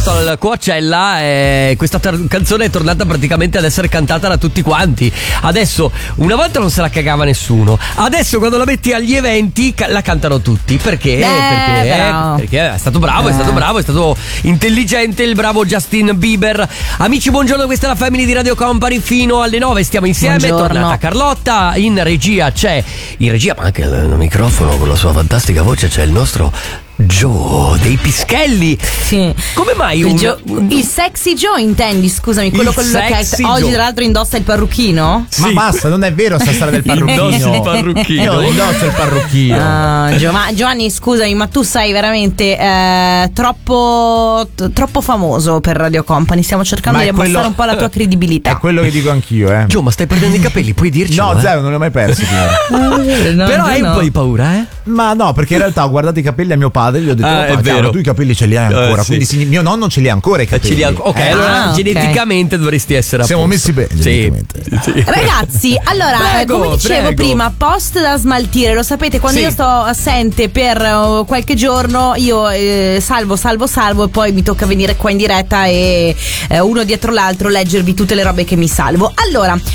Al Coachella questa canzone è tornata praticamente ad essere cantata da tutti quanti. Adesso, una volta non se la cagava nessuno, adesso quando la metti agli eventi la cantano tutti. Perché? Perché è stato bravo, è stato intelligente il bravo Justin Bieber. Amici, buongiorno, questa è la Family di Radio Company. Fino alle 9 stiamo insieme. Buongiorno. È tornata Carlotta. In regia, ma anche al microfono con la sua fantastica voce, c'è il nostro Joe dei Pischelli. Sì. Come mai il sexy Joe intendi? Scusami, quello che oggi tra l'altro indossa il parrucchino? Sì. Ma basta, non è vero sta storia del parrucchino. Io indosso il parrucchino. Ma Giovanni, scusami, ma tu sei veramente troppo famoso per Radio Company. Stiamo cercando di abbassare un po' la tua credibilità. È quello che dico anch'io, Joe, ma stai perdendo i capelli, puoi dircelo? No, zero, non li ho mai persi. Però hai un po' di paura, eh? Ma no, perché in realtà ho guardato i capelli a mio padre e gli ho detto: è vero, tu i capelli ce li hai ancora. Sì. Quindi mio nonno ce li ha ancora i capelli. Allora geneticamente dovresti essere siamo messi bene. Sì. Ragazzi, allora, come dicevo prima, post da smaltire. Lo sapete, quando io sto assente per qualche giorno, io salvo e poi mi tocca venire qua in diretta e uno dietro l'altro leggervi tutte le robe che mi salvo. Allora,